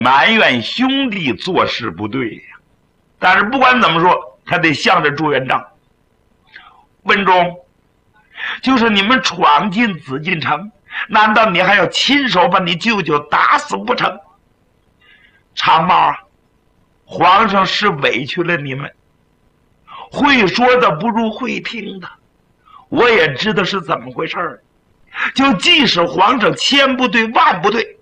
埋怨兄弟做事不对呀。但是不管怎么说，他得向着朱元璋。文忠，就是你们闯进紫禁城，难道你还要亲手把你舅舅打死不成？长毛啊，皇上是委屈了你们，会说的不如会听的，我也知道是怎么回事儿。就即使皇上千不对万不对，